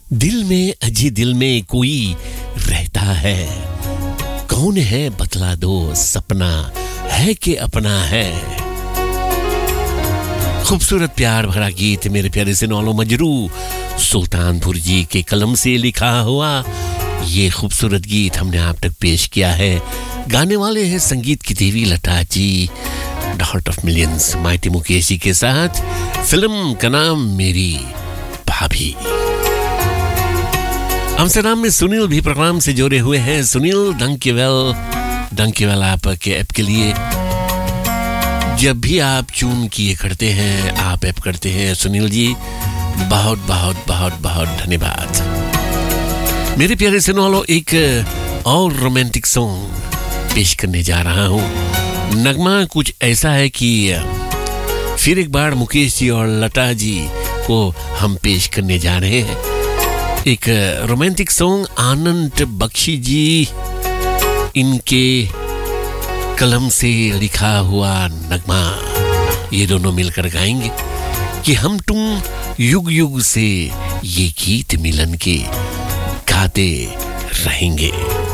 दिल में अजी दिल में कोई रहता है, कौन है बतला दो, सपना है कि अपना है। खूबसूरत प्यार भरा गीत मेरे प्यारे से नौलो मजरू सुल्तानपुर जी के कलम से लिखा हुआ ये खूबसूरत गीत हमने आप तक पेश किया है। गाने वाले हैं संगीत की देवी लता जी, द heart of millions mighty Mukesh ji के साथ। फिल्म का नाम मेरी भाभी। आमस्टरडैम में सुनील भी प्रोग्राम से जुड़े हुए हैं। सुनील डंकीवेल आपके ऐप के लिए जब भी आप चून किए करते हैं, आप ऐप करते हैं, सुनील जी बहुत बहुत बहुत बहुत धन्यवाद। मेरे प्यारे से नौलो एक और रोमांटिक सॉन्ग पेश करने जा रहा हूँ। नगमा कुछ ऐसा है कि फिर एक बार मुकेश जी और लता जी को हम पेश करने जा रहे हैं। एक रोमांटिक सॉन्ग आनंद बख्शी जी इनके कलम से लिखा हुआ नगमा, ये दोनों मिलकर गाएंगे कि हम तुम युग युग से ये गीत मिलन के गाते रहेंगे।